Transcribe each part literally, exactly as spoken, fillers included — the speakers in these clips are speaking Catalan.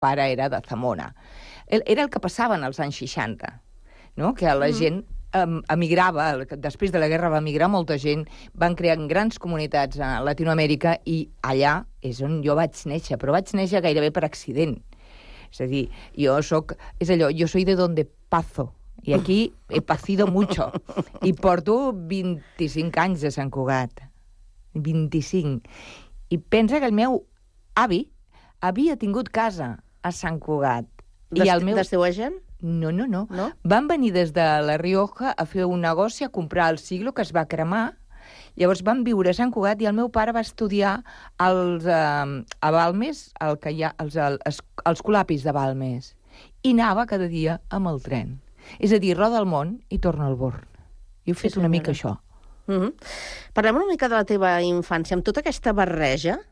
pare era de Zamora. Era el que passava en els anys seixanta, no? Que la gent um, emigrava, després de la guerra va emigrar molta gent, van crear grans comunitats a Latinoamèrica i allà és on jo vaig néixer, però vaig néixer gairebé per accident. És a dir, jo soc, és allò, jo soy de donde paso, i aquí he pacido mucho, i porto vint-i-cinc anys de Sant Cugat. vint-i-cinc. I pensa que el meu avi havia tingut casa a Sant Cugat. Des, I el meu... Desdeuegen? No, no, no, no. Van venir des de La Rioja a fer un negoci, a comprar el siglo, que es va cremar. Llavors van viure a Sant Cugat i el meu pare va estudiar als, eh, a Balmes, el que hi ha, els, els, els colapis de Balmes. I anava cada dia amb el tren. És a dir, roda el món i torna al Born. I he fet sí, una mica això. Uh -huh. Parlem una mica de la teva infància. Amb tota aquesta barreja,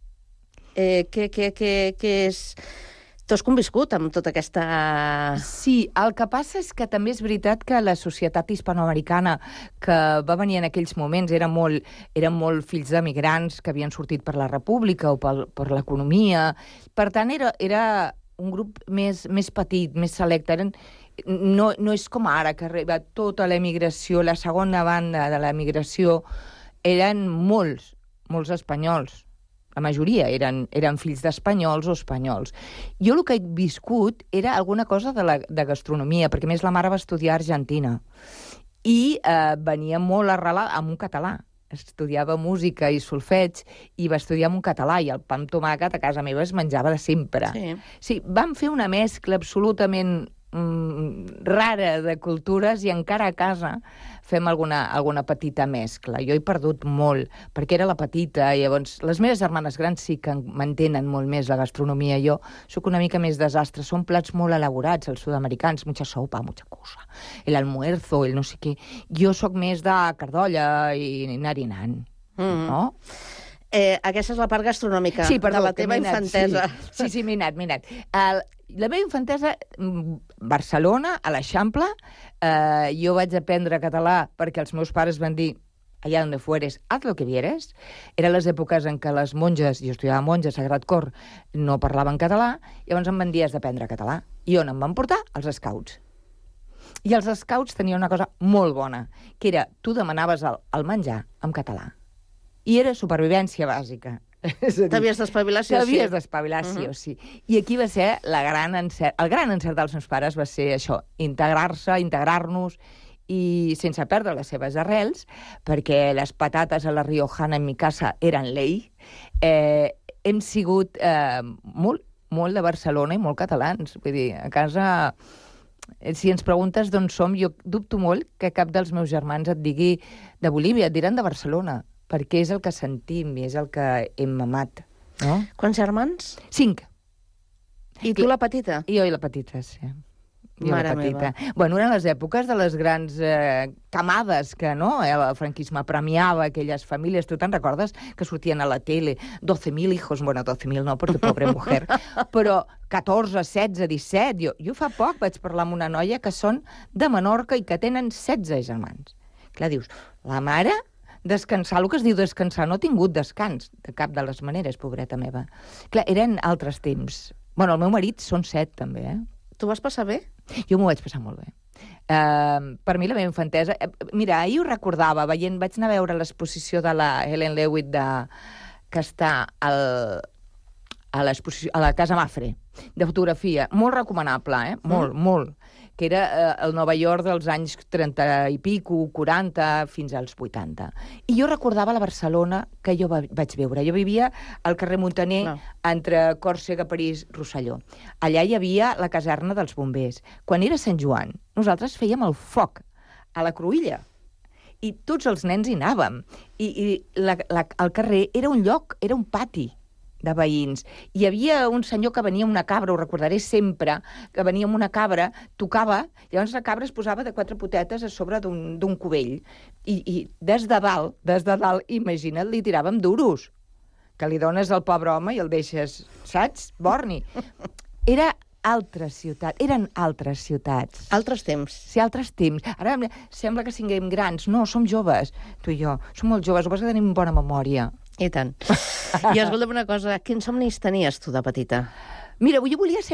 eh, què, què, què, què és... Tu has conviscut amb tota aquesta... Sí, el que passa és que també és veritat que la societat hispanoamericana que va venir en aquells moments eren molt, eren molt fills d'emigrants que havien sortit per la República o per, per l'economia. Per tant, era, era un grup més, més petit, més selecte. Eren, no, no és com ara, que arriba tota l'emigració, la segona banda de l'emigració, eren molts, molts espanyols. La majoria eren, eren fills d'espanyols o espanyols. Jo el que he viscut era alguna cosa de, la, de gastronomia, perquè més la mare va estudiar a Argentina. I eh, venia molt arrelat amb un català. Estudiava música i solfeig i va estudiar amb un català, i el pa amb tomàquet a casa meva es menjava de sempre. Sí. Sí, vam fer una mescla absolutament mm, rara de cultures i encara a casa fem alguna, alguna petita mescla. Jo he perdut molt, perquè era la petita, i llavors les meves germanes grans sí que mantenen molt més la gastronomia. Jo sóc una mica més desastre. Són plats molt elaborats, els sud-americans, mucha sopa, mucha cosa, el almuerzo, el no sé què. Jo sóc més de cardolla i narinant, mm. no? Eh, aquesta és la part gastronòmica sí, perdó, de la teva anat, infantesa. Sí, sí, sí m'he anat, m'he anat. El, la meva infantesa, Barcelona, a l'Eixample, eh, jo vaig aprendre català perquè els meus pares van dir allà on fueres, haz lo que vieres. Eren les èpoques en què les monges, jo estudiava monja, Sagrat Cor, no parlaven català, llavors em van dir has d'aprendre català. I on em van portar? Els scouts. I els scouts tenien una cosa molt bona, que era, tu demanaves el, el menjar en català. I era supervivència bàsica. T'havies d'espavilar, sí o sí. T'havies d'espavilar, sí uh -huh. o sí. I aquí va ser la gran encert... El gran encert dels meus pares va ser això, integrar-se, integrar-nos, i sense perdre les seves arrels, perquè les patates a la riojana en mi casa eren lei. Eh, hem sigut eh, molt, molt de Barcelona i molt catalans. Vull dir, a casa... Si ens preguntes d'on som, jo dubto molt que cap dels meus germans et digui de Bolívia, et diran de Barcelona, perquè és el que sentim i és el que hem mamat, no? Quants germans? Cinc. I tu la petita? I jo i la petita, sí. Jo Mare la petita. meva. Bueno, eren les èpoques de les grans eh, camades que, no?, el franquisme premiava aquelles famílies. Tu te'n recordes que sortien a la tele doce mil hijos? Bueno, doce mil no, perquè pobre mujer. Però catorze, setze, disset... Jo, jo fa poc vaig parlar amb una noia que són de Menorca i que tenen setze germans. Clar, dius, la mare... Descansar, el que es diu descansar, no ha tingut descans, de cap de les maneres, pobreta meva. Clar, eren altres temps. Bueno, el meu marit són set, també, eh? Tu vas passar bé? Jo m'ho vaig passar molt bé. Uh, per mi, la meva infantesa... Uh, mira, ahir ho recordava, veient, vaig anar a veure l'exposició de la Helen Lewitt de, que està al, a, l'exposició, a la Casa Mafre, de fotografia. Molt recomanable, eh? Molt, mm. molt. Que era eh, el Nova York dels anys trenta i pico, quaranta, fins als vuitanta. I jo recordava la Barcelona que jo va, vaig veure. Jo vivia al carrer Montaner, no. entre Còrsega, París, Rosselló. Allà hi havia la caserna dels bombers. Quan era Sant Joan, nosaltres fèiem el foc a la Cruïlla. I tots els nens hi anàvem. I, i la, la, el carrer era un lloc, era un pati de veïns. Hi havia un senyor que venia amb una cabra, ho recordaré sempre, que venia amb una cabra, tocava, llavors la cabra es posava de quatre potetes a sobre d'un cubell. I, I des de dalt, des de dalt, imagina't, li tiràvem duros, que li dones al pobre home i el deixes, saps? Borni. Era altra ciutat, eren altres ciutats. Altres temps. Sí, altres temps. Ara sembla que siguem grans. No, som joves, tu i jo. Som molt joves, ho que tenim bona memòria. I tant. I escolta'm una cosa, quins somnis tenies tu de petita? Mira, jo volia ser